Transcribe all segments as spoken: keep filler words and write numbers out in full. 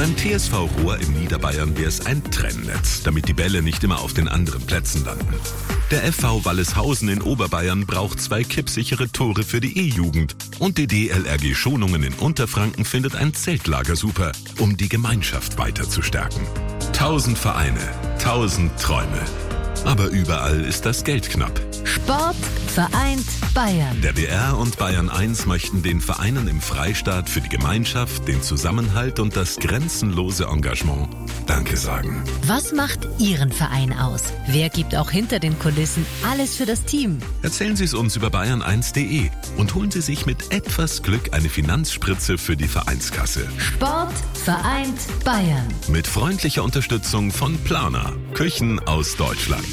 Beim T S V Rohr in Niederbayern wäre es ein Trennnetz, damit die Bälle nicht immer auf den anderen Plätzen landen. Der F V Walleshausen in Oberbayern braucht zwei kippsichere Tore für die E-Jugend. Und die D L R G Schonungen in Unterfranken findet ein Zeltlager super, um die Gemeinschaft weiter zu stärken. Tausend Vereine, tausend Träume. Aber überall ist das Geld knapp. Sport vereint Bayern. Der B R und Bayern eins möchten den Vereinen im Freistaat für die Gemeinschaft, den Zusammenhalt und das grenzenlose Engagement Danke sagen. Was macht Ihren Verein aus? Wer gibt auch hinter den Kulissen alles für das Team? Erzählen Sie es uns über bayern eins punkt de und holen Sie sich mit etwas Glück eine Finanzspritze für die Vereinskasse. Sport vereint Bayern. Mit freundlicher Unterstützung von Planer, Küchen aus Deutschland.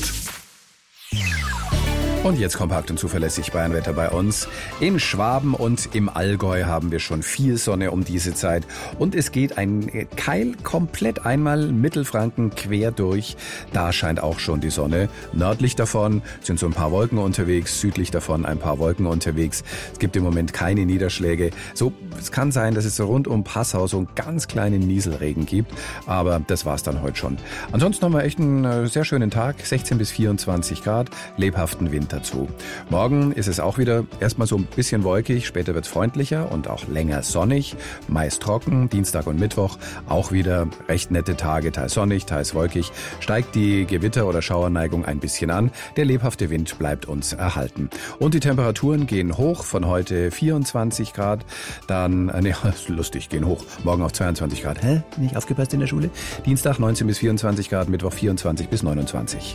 Und jetzt kompakt und zuverlässig Bayernwetter bei uns. In Schwaben und im Allgäu haben wir schon viel Sonne um diese Zeit. Und es geht ein Keil komplett einmal Mittelfranken quer durch. Da scheint auch schon die Sonne. Nördlich davon sind so ein paar Wolken unterwegs, südlich davon ein paar Wolken unterwegs. Es gibt im Moment keine Niederschläge. So, es kann sein, dass es so rund um Passau so einen ganz kleinen Nieselregen gibt. Aber das war's dann heute schon. Ansonsten haben wir echt einen sehr schönen Tag. sechzehn bis vierundzwanzig Grad, lebhaften Wind dazu. Morgen ist es auch wieder erstmal so ein bisschen wolkig, später wird es freundlicher und auch länger sonnig, meist trocken. Dienstag und Mittwoch auch wieder recht nette Tage, teils sonnig, teils wolkig. Steigt die Gewitter- oder Schauerneigung ein bisschen an. Der lebhafte Wind bleibt uns erhalten. Und die Temperaturen gehen hoch, von heute vierundzwanzig Grad, dann, äh, ne, lustig, gehen hoch, morgen auf zweiundzwanzig Grad. Hä? Nicht aufgepasst in der Schule? Dienstag neunzehn bis vierundzwanzig Grad, Mittwoch vierundzwanzig bis neunundzwanzig.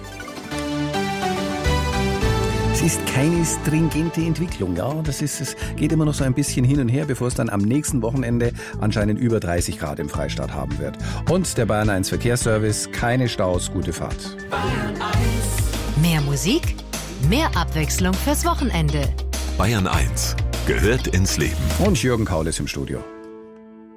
Es ist keine stringente Entwicklung, ja, das ist, es geht immer noch so ein bisschen hin und her, bevor es dann am nächsten Wochenende anscheinend über dreißig Grad im Freistaat haben wird. Und der Bayern eins Verkehrsservice, keine Staus, gute Fahrt. Bayern eins. Mehr Musik, mehr Abwechslung fürs Wochenende. Bayern eins gehört ins Leben. Und Jürgen Kaul ist im Studio.